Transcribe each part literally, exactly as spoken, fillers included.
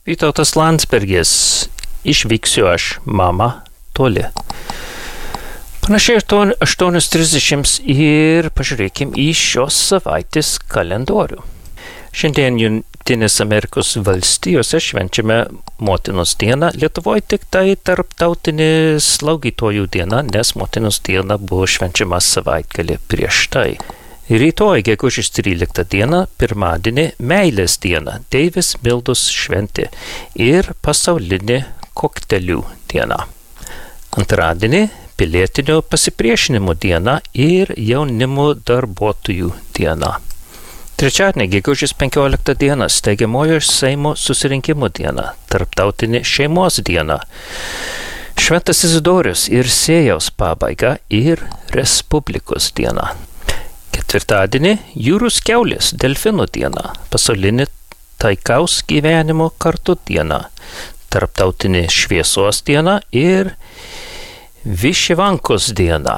Vytautas Landsbergis, išvyksiu aš, mama, toli. Panašiai aštuonios trisdešimt ir pažiūrėkim į šios savaitės kalendorių. Šiandien Jungtinės Amerikos valstijose švenčiame Motinos dieną, Lietuvoje tik tai tarptautinė slaugytojų diena, nes Motinos diena buvo švenčiama savaitgalį prieš tai. Rytoj, gegužės tryliktą dieną, pirmadienį, meilės diena, Deivis Mildos šventė ir pasaulinė koktelių diena. Antradienį, pilietinio pasipriešinimo diena ir jaunimo darbuotojų diena. Trečiadienį, gegužės penkioliktą dieną, steigiamojo Seimo susirinkimo diena, tarptautinė šeimos diena, Šventas Izidorius ir Sėjaus pabaiga ir Respublikos diena. Ketvirtadienį, jūros kiaulės delfinų diena, pasaulinė taikaus gyvenimo kartu diena, tarptautinė šviesos diena ir Višivankos diena.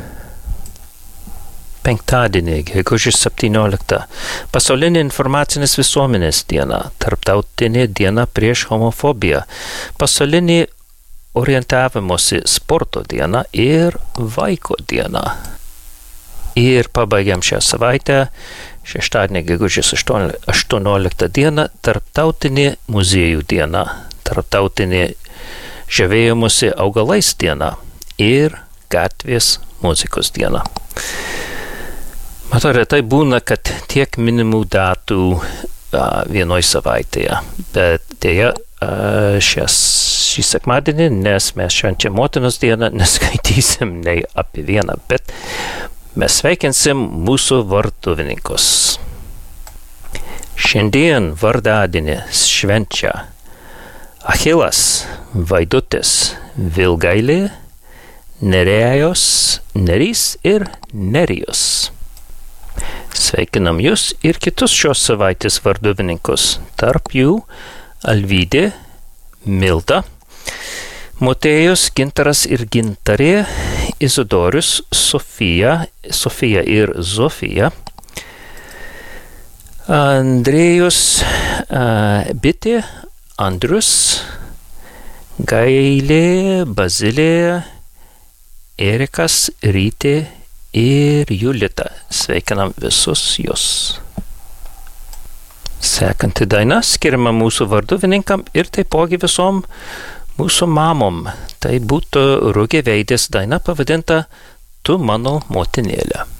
Penktadienį, gegužės septynioliktą, pasaulinė informacinės visuomenės diena, tarptautinė diena prieš homofobiją, pasaulinė orientavimosi sporto diena ir vaiko diena. Ir pabaigiam šią savaitę, šeštadienį, gegužės aštuonioliktą dieną, tarptautinė muziejų diena, tarptautinė žavėjimosi augalais diena ir gatvės muzikos diena. Matote, tai būna, kad tiek minimų datų a, vienoj savaitėje, bet dėja šias, šį sekmadienį, nes mes švenčiam Motinos dieną, neskaitysim nei apie vieną, bet mes sveikinsim mūsų varduvininkus. Šiandien vardadienį švenčia Achilas, Vaidutis, Vilgailė, Nerėjos, Nerys ir Nerijus. Sveikinam jūs ir kitus šios savaitės varduvininkus. Tarp jų Alvydė, Milda, Motiejus, Gintaras ir Gintarė, Izidorius, Sofija, Sofija ir Zofija, Andrėjus, Bitė, Andrius, Gailė, Bazilė, Erikas, Rytė ir Julita. Sveikinam visus jūs. Sekanti daina skiriama mūsų varduvininkam ir taipogi visom mūsų mamom. Tai būtų Rugiaveidės daina pavadinta Tu mano motinėlė.